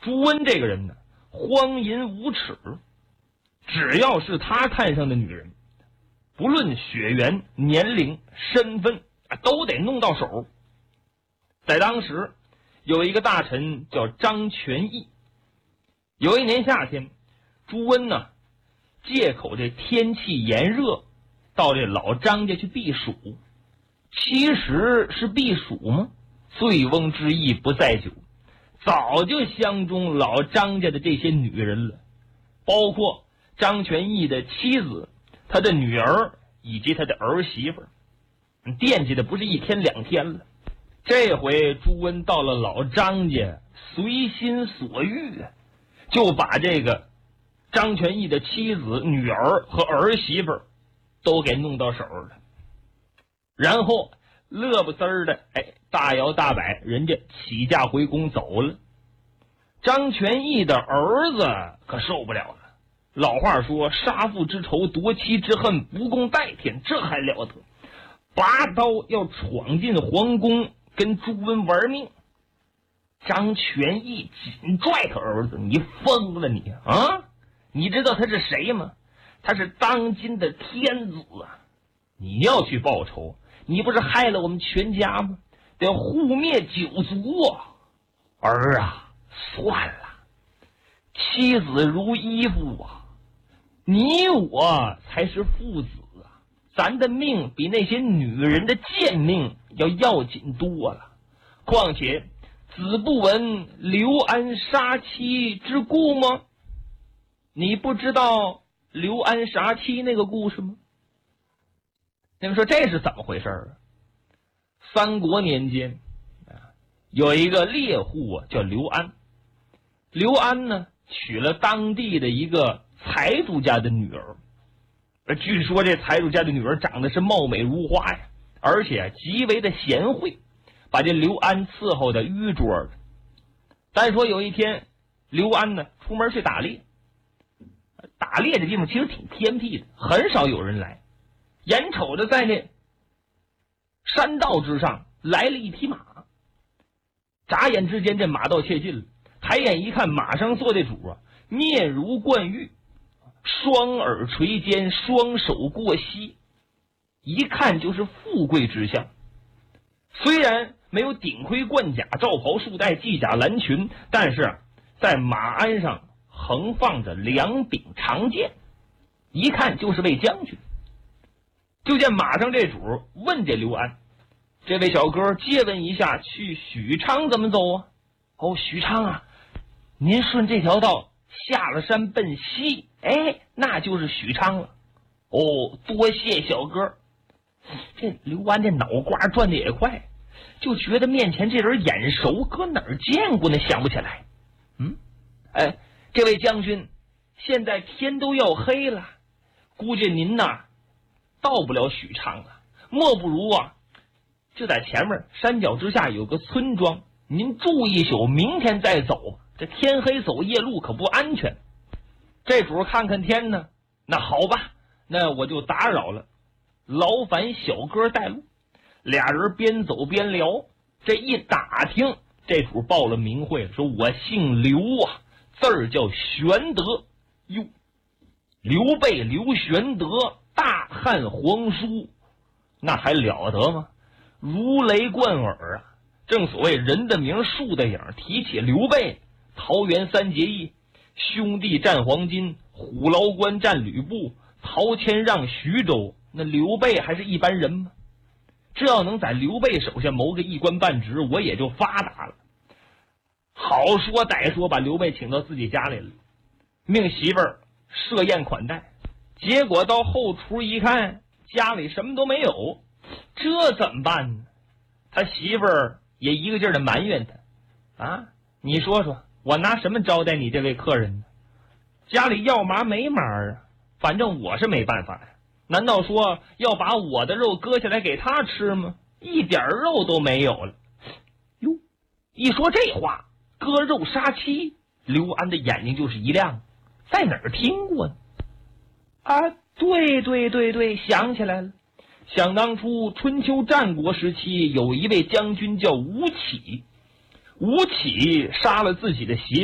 朱温这个人呢，荒淫无耻，只要是他看上的女人，不论血缘、年龄、身份都得弄到手。在当时有一个大臣叫张全义，有一年夏天，朱温呢借口这天气炎热，到这老张家去避暑。其实是避暑吗？醉翁之意不在酒，早就相中老张家的这些女人了，包括张全义的妻子、他的女儿以及他的儿媳妇，惦记的不是一天两天了。这回朱温到了老张家，随心所欲就把这个张全义的妻子、女儿和儿媳妇都给弄到手了，然后乐不滋儿的大摇大摆，人家起驾回宫走了。张全义的儿子可受不了了，老话说杀父之仇，夺妻之恨，不共戴天，这还了得，拔刀要闯进皇宫跟朱温玩命。张全义紧拽他儿子，你疯了你啊！你知道他是谁吗？他是当今的天子啊！你要去报仇，你不是害了我们全家吗？得护灭九族啊！儿啊，算了，妻子如衣服啊，你我才是父子啊，咱的命比那些女人的贱命要紧多了。况且子不闻刘安杀妻之故吗？你不知道刘安杀妻那个故事吗？你们说这是怎么回事啊？三国年间有一个猎户叫刘安，刘安呢娶了当地的一个财主家的女儿，据说这财主家的女儿长得是貌美如花呀，而且极为的贤惠，把这刘安伺候的愚拙的。但说有一天刘安呢出门去打猎，打猎的地方其实挺偏僻的，很少有人来。眼瞅着在那山道之上来了一匹马，眨眼之间这马到切近了，抬眼一看，马上坐的主面如冠玉，双耳垂肩，双手过膝，一看就是富贵之相。虽然没有顶盔贯甲、罩袍束带、系甲蓝裙，但是在马鞍上横放着两柄长剑，一看就是位将军。就见马上这主问这刘安，这位小哥借问一下，去许昌怎么走啊？许昌啊，您顺这条道下了山奔西，那就是许昌了。多谢小哥。这刘安这脑瓜转的也快，就觉得面前这人眼熟，搁哪儿见过呢？想不起来。这位将军，现在天都要黑了，估计您呐到不了许昌了，莫不如就在前面山脚之下有个村庄，您住一宿，明天再走，这天黑走夜路可不安全。这主看看天呢，那好吧，那我就打扰了，劳烦小哥带路。俩人边走边聊，这一打听，这主报了名讳，说我姓刘啊，字儿叫玄德。哟，刘备刘玄德，大汉皇叔，那还了得吗？如雷贯耳啊！正所谓人的名树的影，提起刘备，桃园三结义，兄弟战黄巾，虎牢关战吕布，陶谦让徐州，那刘备还是一般人吗？这要能在刘备手下谋个一官半职，我也就发达了。好说歹说，把刘备请到自己家里了，命媳妇儿设宴款待。结果到后厨一看，家里什么都没有，这怎么办呢？他媳妇儿也一个劲儿的埋怨他你说说，我拿什么招待你这位客人呢？家里要麻没麻啊，反正我是没办法呀。难道说要把我的肉割下来给他吃吗？一点肉都没有了。哟，一说这话，割肉杀妻，刘安的眼睛就是一亮，在哪儿听过呢？对，想起来了。想当初春秋战国时期，有一位将军叫吴起，吴起杀了自己的媳妇